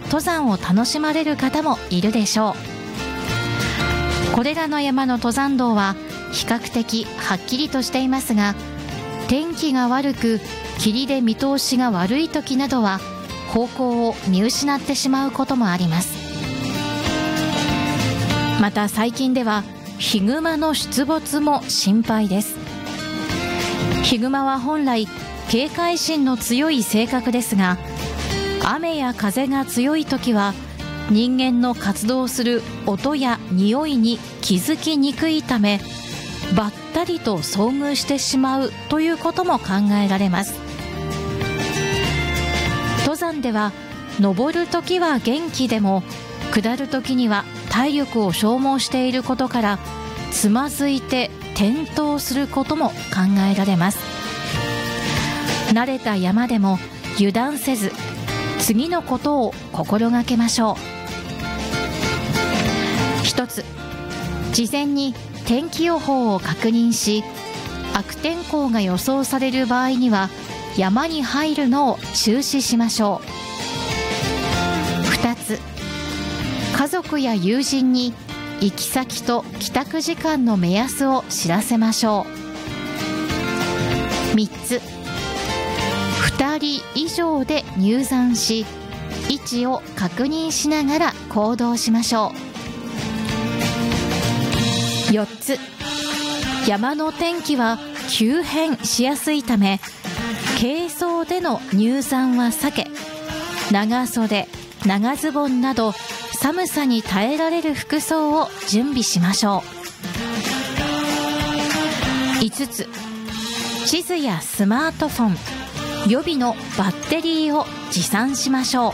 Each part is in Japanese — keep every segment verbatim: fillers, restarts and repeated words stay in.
登山を楽しまれる方もいるでしょう。これらの山の登山道は比較的はっきりとしていますが、天気が悪く霧で見通しが悪い時などは方向を見失ってしまうこともあります。また最近ではヒグマの出没も心配です。ヒグマは本来警戒心の強い性格ですが、雨や風が強い時は人間の活動する音や匂いに気づきにくいため、ばったりと遭遇してしまうということも考えられます。登山では登る時は元気でも下る時には体力を消耗していることから、つまずいて転倒することも考えられます。慣れた山でも油断せず、次のことを心がけましょう。一つ、事前に天気予報を確認し、悪天候が予想される場合には山に入るのを中止しましょう。二つ、家族や友人に行き先と帰宅時間の目安を知らせましょう。三つ、二人以上で入山し、位置を確認しながら行動しましょう。よっつ、山の天気は急変しやすいため、軽装での入山は避け、長袖、長ズボンなど寒さに耐えられる服装を準備しましょう。いつつ、地図やスマートフォン、予備のバッテリーを持参しましょ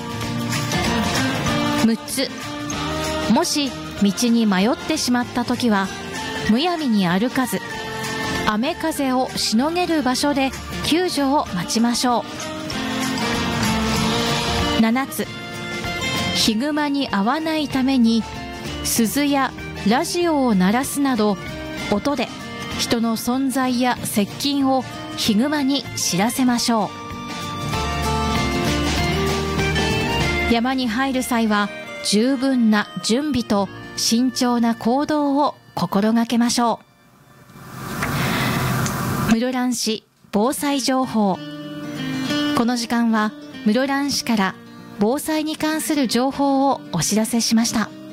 う。むっつ、もし道に迷ってしまった時はむやみに歩かず、雨風をしのげる場所で救助を待ちましょう。ななつ、ヒグマに遭わないために鈴やラジオを鳴らすなど、音で人の存在や接近をヒグマに知らせましょう。山に入る際は十分な準備と慎重な行動を心がけましょう。室蘭市防災情報。この時間は室蘭市から防災に関する情報をお知らせしました。